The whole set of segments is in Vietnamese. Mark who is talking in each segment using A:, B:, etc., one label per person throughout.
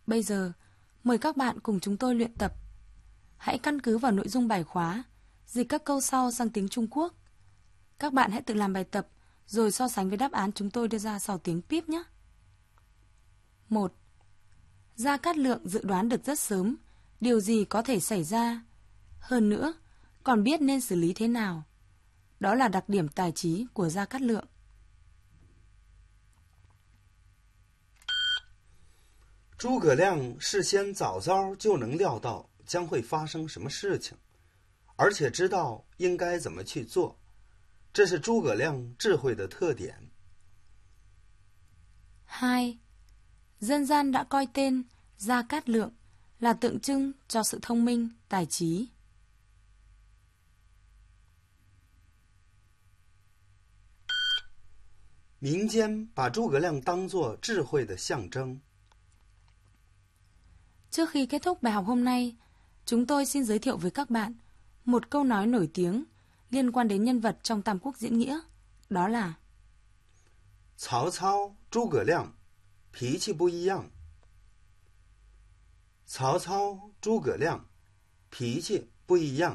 A: Bây giờ, mời các bạn cùng chúng tôi luyện tập. Hãy căn cứ vào nội dung bài khóa, dịch các câu sau sang tiếng Trung Quốc. Các bạn hãy tự làm bài tập, rồi so sánh với đáp án chúng tôi đưa ra sau tiếng píp nhé. 1. Gia Cát Lượng dự đoán được rất sớm điều gì có thể xảy ra. Hơn nữa, còn biết nên xử lý thế nào. Đó là đặc điểm tài trí của Gia Cát Lượng.
B: 诸葛亮事先早早就能料到将会发生什么事情，而且知道应该怎么去做，这是诸葛亮智慧的特点。
A: 2. Dân gian đã coi tên Gia Cát Lượng là tượng trưng cho sự thông minh, tài trí.
B: 民间把诸葛亮当作智慧的象征。
A: Trước khi kết thúc bài học hôm nay, chúng tôi xin giới thiệu với các bạn một câu nói nổi tiếng liên quan đến nhân vật trong Tam Quốc diễn nghĩa, đó là
B: 曹操、诸葛亮脾气不一样。曹操、诸葛亮脾气不一样。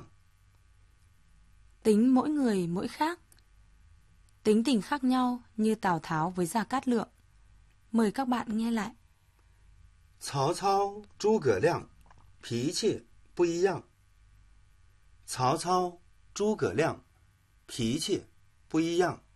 A: tính mỗi người mỗi khác. Tính tình khác nhau như Tào Tháo với Gia Cát Lượng. Mời các bạn nghe lại.
B: 曹操、诸葛亮脾气不一样。曹操、诸葛亮脾气不一样。